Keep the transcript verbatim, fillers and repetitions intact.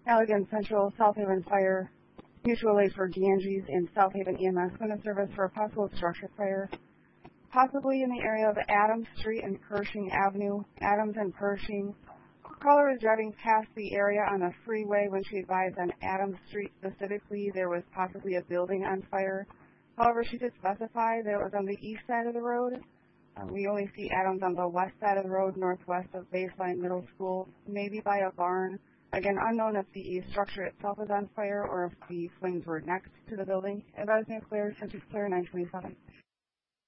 Allegan Central, South Haven Fire, mutual aid for Ganges, and South Haven E M S send a service for a possible structure fire, possibly in the area of Adams Street and Pershing Avenue. Adams and Pershing. Caller was driving past the area on the freeway when she advised on Adams Street specifically there was possibly a building on fire. However, she did specify that it was on the east side of the road. Uh, we only see Adams on the west side of the road, northwest of Baseline Middle School, maybe by a barn. Again, unknown if the structure itself is on fire or if the flames were next to the building. Advised nuclear, Century Clear, nine twenty-seven.